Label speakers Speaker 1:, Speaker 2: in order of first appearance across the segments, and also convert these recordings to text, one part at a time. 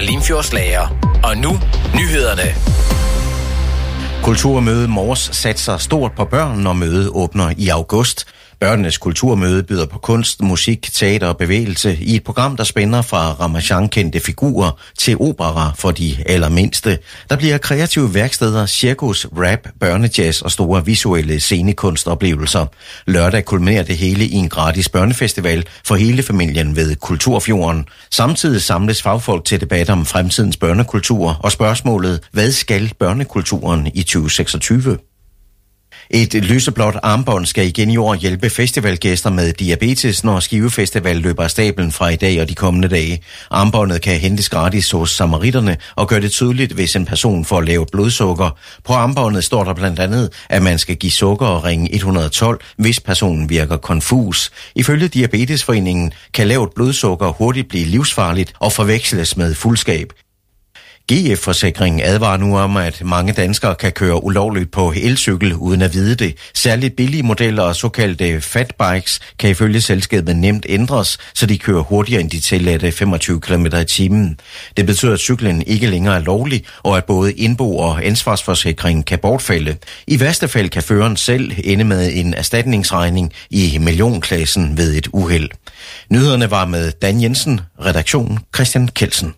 Speaker 1: Limfjordslager. Og nu nyhederne.
Speaker 2: Kulturmøde Mors satser stort på børn, når mødet åbner i august. Børnenes kulturmøde byder på kunst, musik, teater og bevægelse i et program, der spænder fra Ramachan-kendte figurer til opera for de allermindste. Der bliver kreative værksteder, cirkus, rap, børnejazz og store visuelle scenekunstoplevelser. Lørdag kulminerer det hele i en gratis børnefestival for hele familien ved Kulturfjorden. Samtidig samles fagfolk til debat om fremtidens børnekultur og spørgsmålet, hvad skal børnekulturen i 2026? Et lyseblåt armbånd skal igen i år hjælpe festivalgæster med diabetes, når Skive Festival løber af stablen fra i dag og de kommende dage. Armbåndet kan hentes gratis hos Samaritterne og gør det tydeligt, hvis en person får lavt blodsukker. På armbåndet står der blandt andet, at man skal give sukker og ringe 112, hvis personen virker konfus. Ifølge Diabetesforeningen kan lavt blodsukker hurtigt blive livsfarligt og forveksles med fuldskab. GF-forsikringen advarer nu om, at mange danskere kan køre ulovligt på elcykel uden at vide det. Særligt billige modeller og såkaldte fatbikes kan ifølge selskabet nemt ændres, så de kører hurtigere end de tilladte 25 km i timen. Det betyder, at cyklen ikke længere er lovlig, og at både indbo- og ansvarsforsikringen kan bortfalde. I værste fald kan føreren selv ende med en erstatningsregning i millionklassen ved et uheld. Nyhederne var med Dan Jensen, redaktion Christian Kelsen.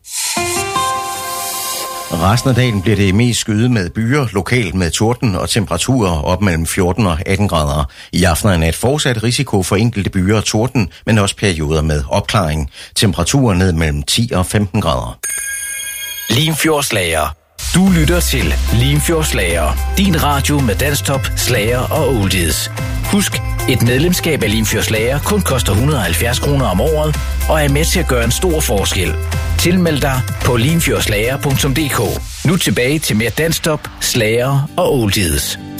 Speaker 2: Resten af dagen bliver det mest skyet med byer, lokalt med torden og temperaturer op mellem 14 og 18 grader. I aften er et fortsat risiko for enkelte byer og torden, men også perioder med opklaring. Temperaturer ned mellem 10 og 15 grader.
Speaker 1: Limfjordslager. Du lytter til Limfjordslager. Din radio med danstop, slager og oldies. Husk, et medlemskab af Limfjordslager kun koster 170 kroner om året og er med til at gøre en stor forskel. Tilmeld dig på limfjordslager.dk. Nu tilbage til mere danstop, slager og oldies.